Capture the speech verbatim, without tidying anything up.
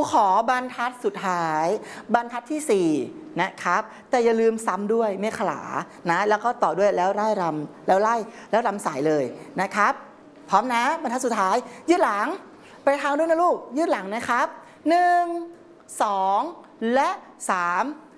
ขอบรรทัดสุดท้ายบรรทัดที่สี่นะครับแต่อย่าลืมซ้ำด้วยเมฆขลานะแล้วก็ต่อด้วยแล้วไล่รำแล้วไล่แล้วรำสายเลยนะครับพร้อมนะบรรทัดสุดท้ายยืดหลังไปทางด้วยนะลูกยืดหลังนะครับหนึ่งสองและสาม